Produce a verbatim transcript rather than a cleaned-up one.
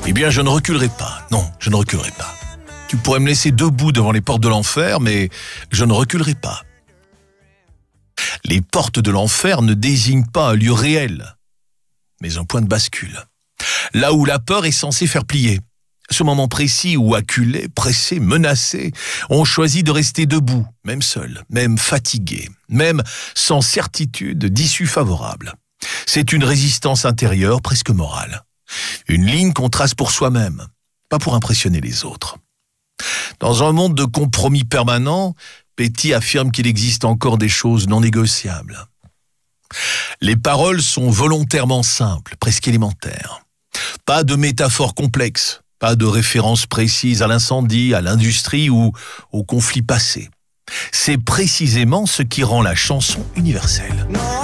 Eh bien, je ne reculerai pas. Non, je ne reculerai pas. Tu pourrais me laisser debout devant les portes de l'enfer, mais je ne reculerai pas. Les portes de l'enfer ne désignent pas un lieu réel, mais un point de bascule. Là où la peur est censée faire plier. Ce moment précis où acculés, pressés, menacés, on choisit de rester debout, même seul, même fatigué, même sans certitude d'issue favorable. C'est une résistance intérieure presque morale. Une ligne qu'on trace pour soi-même, pas pour impressionner les autres. Dans un monde de compromis permanents, Petty affirme qu'il existe encore des choses non négociables. Les paroles sont volontairement simples, presque élémentaires. Pas de métaphores complexes. Pas de référence précise à l'incendie, à l'industrie ou au conflit passé. C'est précisément ce qui rend la chanson universelle.